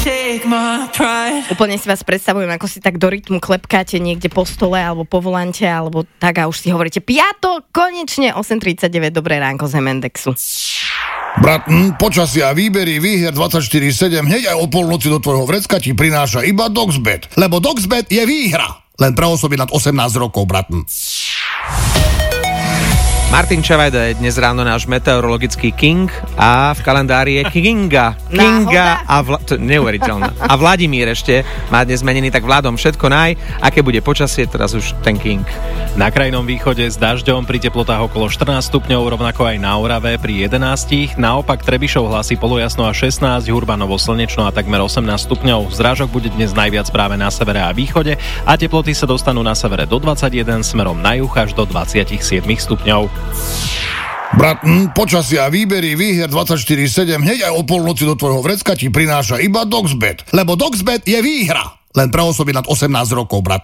Úplne si vás predstavujem, ako si tak do rytmu klepkáte niekde po stole alebo po volante, alebo tak a už si hovoríte piatok, konečne 8:39, dobré ránko z Hemendexu. Brat, počasia a výbery výhier 24/7 hneď aj o polnoci do tvojho vrecka ti prináša iba Doxbet, lebo Doxbet je výhra. Len pre osoby nad 18 rokov, brat. Martin Čavajda je dnes ráno náš meteorologický king a v kalendári je Kinga a neuveriteľná. A Vladimír ešte má dnes meniny, tak Vladom všetko aké bude počasie, teraz už ten king. Na krajnom východe s dažďom pri teplotách okolo 14 stupňov, rovnako aj na Orave pri 11, naopak Trebišov hlási polojasno a 16, Hurbanovo slnečno a takmer 18 stupňov. Zrážok bude dnes najviac práve na severe a východe a teploty sa dostanú na severe do 21, smerom na juh až do 27 stupňov. Brat, počasia a výbery výhier 24/7 hneď aj o polnoci do tvojho vrecka ti prináša iba Doxbet, lebo Doxbet je výhra. Len pre osoby nad 18 rokov, brat.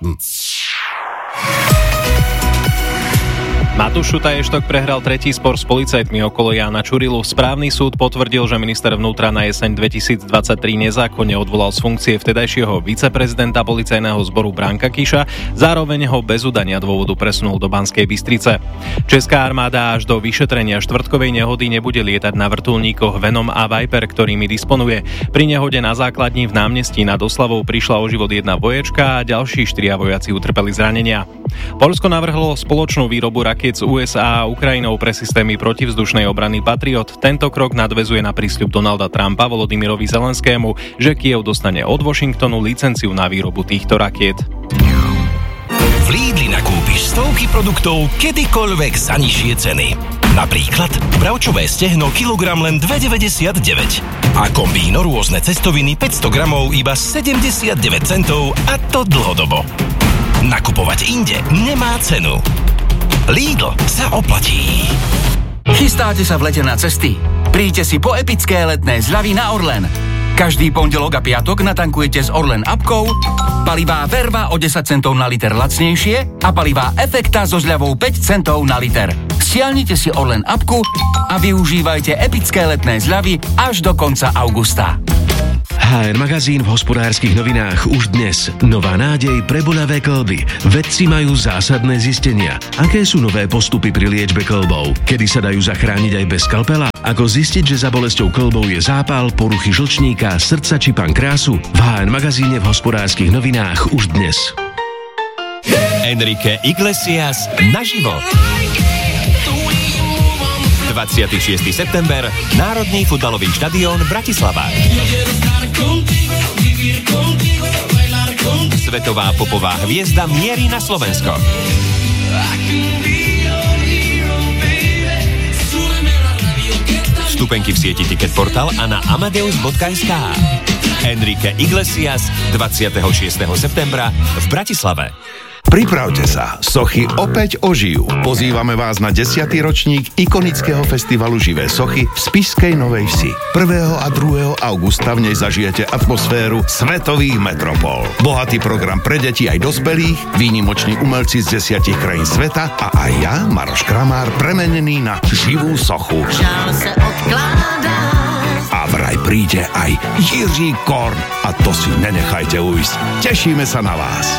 Matúš Šutaj-Eštok prehral tretí spor s policajtmi okolo Jána Čurilu. Správny súd potvrdil, že minister vnútra na jeseň 2023 nezákonne odvolal z funkcie vtedajšieho viceprezidenta policajného zboru Branka Kiša, zároveň ho bez udania dôvodu presunul do Banskej Bystrice. Česká armáda až do vyšetrenia štvrtkovej nehody nebude lietať na vrtuľníkoch Venom a Viper, ktorými disponuje. Pri nehode na základni v námestí nad Oslavou prišla o život jedna voječka a ďalší 4 vojaci utrpeli zranenia. Poľsko navrhlo spoločnú výrobu rakiet z USA a Ukrajinou pre systémy protivzdušnej obrany Patriot. Tento krok nadväzuje na prísľub Donalda Trumpa Volodymyrovi Zelenskému, že Kyjev dostane od Washingtonu licenciu na výrobu týchto rakiet. V Lidli nakúpiš stovky produktov kedykoľvek za nižšie ceny. Napríklad bravčové stehno kilogram len 2,99 a kombíno rôzne cestoviny 500 gramov iba 79 centov, a to dlhodobo. Nakupovať inde nemá cenu. Lidl sa oplatí. Chystáte sa v lete na cesty? Príďte si po epické letné zľavy na Orlen. Každý pondelok a piatok natankujete s Orlen appkou, palivá Verva o 10 centov na liter lacnejšie a palivá Efekta so zľavou 5 centov na liter. Stiahnite si Orlen appku a využívajte epické letné zľavy až do konca augusta. HR magazín v Hospodárskych novinách už dnes. Nová nádej pre boľavé kĺby. Vedci majú zásadné zistenia. Aké sú nové postupy pri liečbe kĺbov? Kedy sa dajú zachrániť aj bez skalpela? Ako zistiť, že za bolesťou kĺbov je zápal, poruchy žlčníka, srdca či pankrásu? V HR magazíne v Hospodárskych novinách už dnes. Enrique Iglesias naživo. 26. september, Národný futbalový štadión Bratislava. Svetová popová hviezda mierí na Slovensko. Vstupenky v sieti Ticketportal a na amadeus.sk. Enrique Iglesias 26. septembra v Bratislave. Pripravte sa, sochy opäť ožijú. Pozývame vás na 10. ročník ikonického festivalu Živé sochy v Spišskej Novej Vsi. 1. a 2. augusta v nej zažijete atmosféru svetových metropol. Bohatý program pre deti aj dospelých, výnimoční umelci z 10 krajín sveta a aj ja, Maroš Kramár, premenený na živú sochu. A vraj príde aj Jiří Korn a to si nenechajte ujsť. Tešíme sa na vás.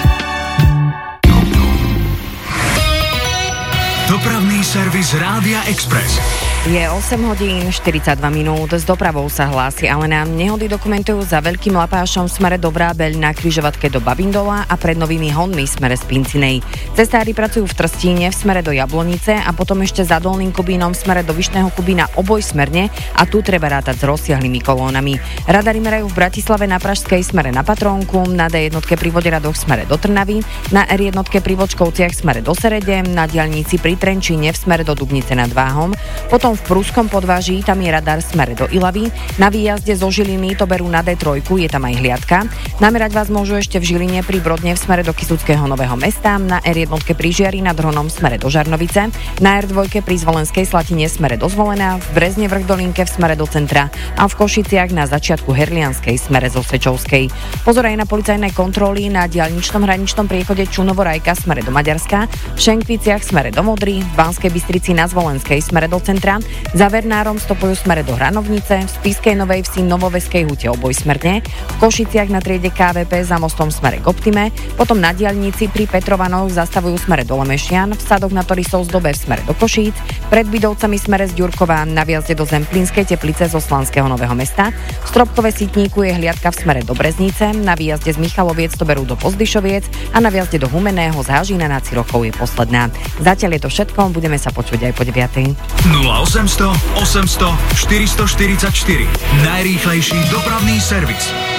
Dopravný servis Rádia Express. Je 8 hodín 42 minút, s dopravou sa hlási, ale nám nehody dokumentujú za Veľkým Lapášom v smere do Vrábeľ na križovatke do Babindola a pred Novými Honmi v smere z Pincinej. Cestári pracujú v Trstíne v smere do Jablonice a potom ešte za Dolným Kubínom v smere do Vyšného Kubína obojsmerne a tu treba rátať s rozsiahlými kolónami. Radary merajú v Bratislave na Pražskej smere na Patrónku, na D1 pri Voderadoch smere do Trnavy, na R1 pri Vočkovciach smere do Serede, na diaľnici pri Trenčíne v smere do Dubnice nad Váhom, potom v Pruskom podváží, tam je radar smere do Ilavy, na výjazde zo Žiliny to berú na D3, je tam aj hliadka. Namerať vás môžu ešte v Žiline pri Brodne v smere do Kysuckého Nového Mesta, na R1 pri Žiari nad Hronom v smere do Žarnovice, na R2 pri Zvolenskej Slatine v smere do Zvolena, v Brezne Vrch Dolinke v smere do centra a v Košiciach na začiatku Herlianskej smere zo Sečovskej. Pozor aj na policajné kontroly na diaľničnom hraničnom priechode Čunovo-Rajka smere do Maďarska, v Šenkviciach smere do Modry, Ľubový, v Banskej Bystrici na Zvolenskej smere do centra, za Vernárom stopujú smere do Hranovnice, v Spišskej Novej Vsi Novoveskej hute obojsmerne, v Košiciach na triede KVP za mostom smere k Optime, potom na diaľnici pri Petrovanoch zastavujú smere do Lemešian, v Sadoch na Torisov zdobe v smere do Košíc, pred Bidovcami smere z Ďurkova na viazde do Zemplínskej Teplice zo Slanského Nového Mesta, v Stropkove Sitníku je hliadka v smere do Breznice, na výjazde z Michaloviec to berú do Pozdyšoviec a na viazde do Humenného z Hážina nad Cirochou je posledná. Zatiaľ je to všetko, budeme sa počuť aj po 9. 0800 800 444. Najrýchlejší dopravný servis.